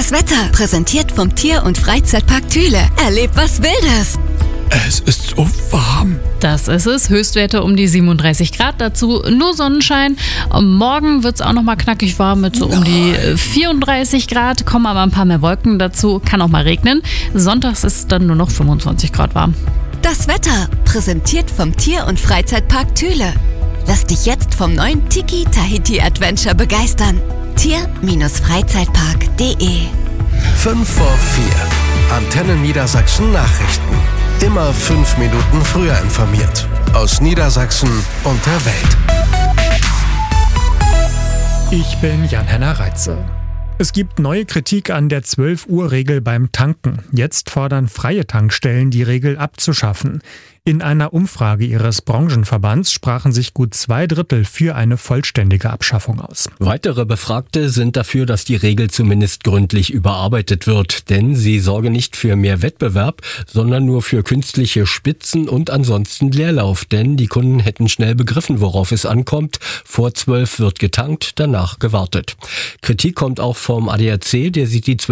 Das Wetter, präsentiert vom Tier- und Freizeitpark Thüle. Erlebt was Wildes. Es ist so warm. Das ist es. Höchstwerte um die 37 Grad. Dazu nur Sonnenschein. Morgen wird es auch noch mal knackig warm mit so um die 34 Grad. Kommen aber ein paar mehr Wolken dazu. Kann auch mal regnen. Sonntags ist es dann nur noch 25 Grad warm. Das Wetter, präsentiert vom Tier- und Freizeitpark Thüle. Lass dich jetzt vom neuen Tiki Tahiti Adventure begeistern. Tier-Freizeitpark.de 5 vor 4. Antenne Niedersachsen Nachrichten. Immer 5 Minuten früher informiert. Aus Niedersachsen und der Welt. Ich bin Jan-Henner Reitze. Es gibt neue Kritik an der 12-Uhr-Regel beim Tanken. Jetzt fordern freie Tankstellen, die Regel abzuschaffen. In einer Umfrage ihres Branchenverbands sprachen sich gut 2/3 für eine vollständige Abschaffung aus. Weitere Befragte sind dafür, dass die Regel zumindest gründlich überarbeitet wird, denn sie sorge nicht für mehr Wettbewerb, sondern nur für künstliche Spitzen und ansonsten Leerlauf, denn die Kunden hätten schnell begriffen, worauf es ankommt. Vor 12 wird getankt, danach gewartet. Kritik kommt auch vom ADAC, der sieht die